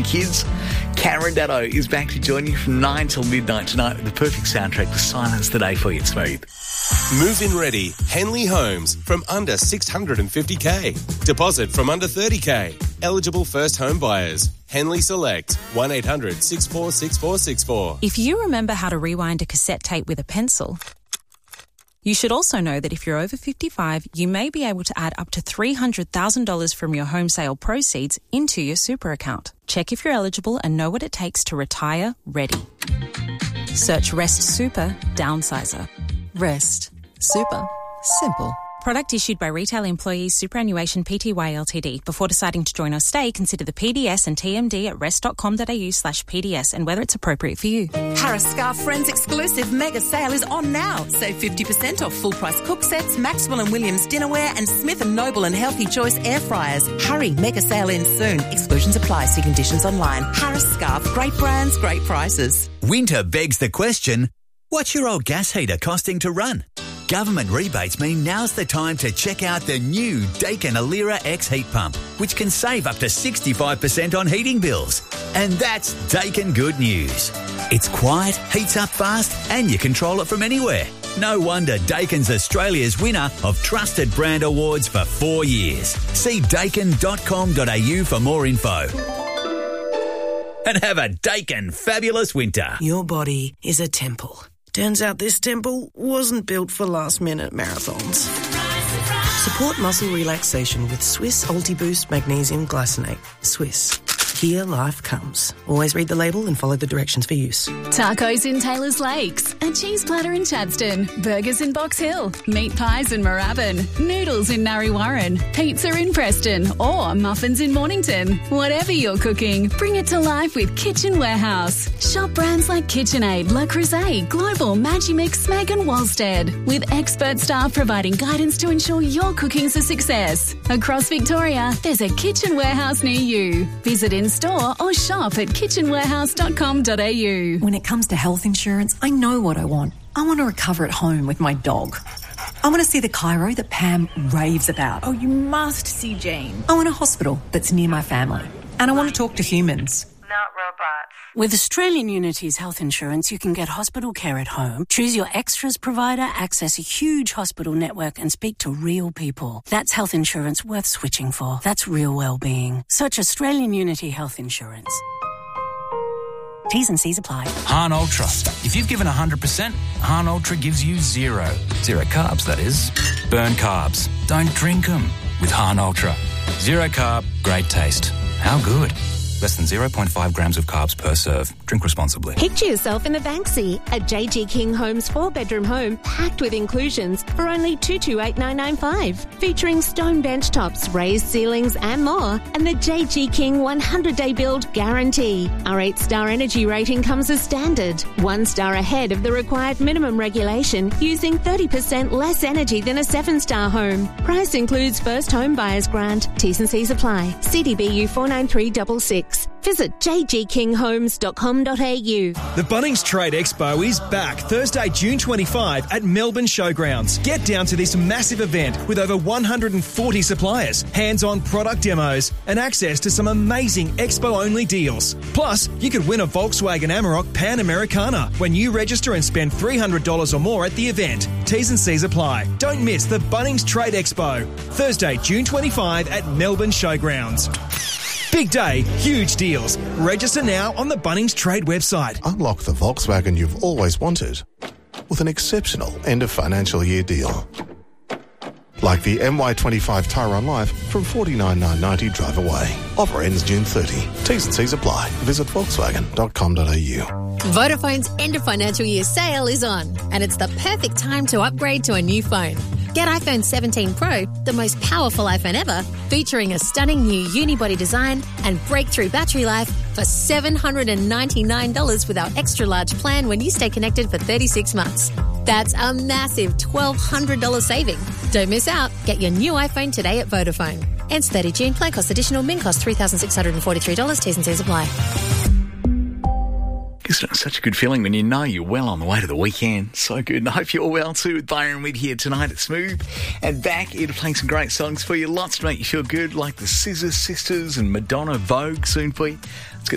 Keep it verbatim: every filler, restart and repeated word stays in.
kids. Cameron Datto is back to join you from nine till midnight tonight with the perfect soundtrack to silence the day for you. It's Smooth. Move-in ready. Henley Homes from under six hundred fifty thousand. Deposit from under thirty thousand. Eligible first home buyers. Henley Select. one eight hundred six four six four six four. If you remember how to rewind a cassette tape with a pencil, you should also know that if you're over fifty-five, you may be able to add up to three hundred thousand dollars from your home sale proceeds into your super account. Check if you're eligible and know what it takes to retire ready. Search Rest Super Downsizer. Rest. Super. Simple. Product issued by Retail Employees Superannuation Pty Ltd. Before deciding to join or stay, consider the P D S and T M D at rest.com.au slash PDS and whether it's appropriate for you. Harris Scarf Friends exclusive mega sale is on now. Save fifty percent off full price cook sets, Maxwell and Williams dinnerware and Smith and Noble and Healthy Choice air fryers. Hurry, mega sale ends soon. Exclusions apply. See conditions online. Harris Scarf, great brands, great prices. Winter begs the question, what's your old gas heater costing to run? Government rebates mean now's the time to check out the new Daikin Alira X heat pump, which can save up to sixty-five percent on heating bills. And that's Daikin good news. It's quiet, heats up fast, and you control it from anywhere. No wonder Daikin's Australia's winner of Trusted Brand Awards for four years. See daikin dot com dot a u for more info. And have a Daikin fabulous winter. Your body is a temple. Turns out this temple wasn't built for last-minute marathons. Support muscle relaxation with Swiss Ultiboost Magnesium Glycinate. Swiss. Here life comes. Always read the label and follow the directions for use. Tacos in Taylor's Lakes, a cheese platter in Chadstone, burgers in Box Hill, meat pies in Moorabbin, noodles in Narre Warren, pizza in Preston, or muffins in Mornington. Whatever you're cooking, bring it to life with Kitchen Warehouse. Shop brands like KitchenAid, Le Creuset, Global, Magimix, Smeg and Wolstead, with expert staff providing guidance to ensure your cooking's a success. Across Victoria, there's a Kitchen Warehouse near you. Visit in store or shop at kitchen warehouse dot com dot a u. When it comes to health insurance, I know what I want. I want to recover at home with my dog. I want to see the chiro that Pam raves about. Oh, you must see Jane. I want a hospital that's near my family. And I want to talk to humans. Not robots. With Australian Unity's health insurance, you can get hospital care at home, choose your extras provider, access a huge hospital network and speak to real people. That's health insurance worth switching for. That's real well-being. Search Australian Unity Health Insurance. T's and C's apply. Hahn Ultra. If you've given one hundred percent, Hahn Ultra gives you zero. Zero carbs, that is. Burn carbs. Don't drink them with Hahn Ultra. Zero carb, great taste. How good? Less than zero point five grams of carbs per serve. Drink responsibly. Picture yourself in a Banksy, a J G King Homes four-bedroom home packed with inclusions for only two hundred twenty-eight thousand nine hundred ninety-five dollars. Featuring stone bench tops, raised ceilings and more. And the J G King one hundred day build guarantee. Our eight star energy rating comes as standard. One star ahead of the required minimum regulation, using thirty percent less energy than a seven star home. Price includes first home buyer's grant. T's and C's apply. C D B U four nine three six six. Visit j g king homes dot com dot a u. The Bunnings Trade Expo is back Thursday, June twenty-fifth at Melbourne Showgrounds. Get down to this massive event with over one hundred forty suppliers, hands-on product demos, and access to some amazing expo-only deals. Plus, you could win a Volkswagen Amarok Pan Americana when you register and spend three hundred dollars or more at the event. T's and C's apply. Don't miss the Bunnings Trade Expo. Thursday, June twenty-fifth at Melbourne Showgrounds. Big day, huge deals. Register now on the Bunnings Trade website. Unlock the Volkswagen you've always wanted with an exceptional end of financial year deal. Like the M Y twenty-five Tyrone Life from forty-nine thousand nine hundred ninety drive away. Offer ends June thirtieth. T's and C's apply. Visit volkswagen dot com dot a u. Vodafone's end of financial year sale is on, and it's the perfect time to upgrade to a new phone. Get iPhone seventeen Pro, the most powerful iPhone ever, featuring a stunning new unibody design and breakthrough battery life for seven hundred ninety-nine dollars with our extra large plan when you stay connected for thirty-six months. That's a massive twelve hundred dollars saving. Don't miss out. Get your new iPhone today at Vodafone. Ends thirtieth June. Plan cost additional. Min cost three thousand six hundred forty-three dollars. T's and C's apply. It's such a good feeling when you know you're well on the way to the weekend. So good. And I hope you're all well too with Byron Widd here tonight at Smooth. And back into playing some great songs for you. Lots to make you feel good, like the Scissor Sisters and Madonna Vogue soon for you.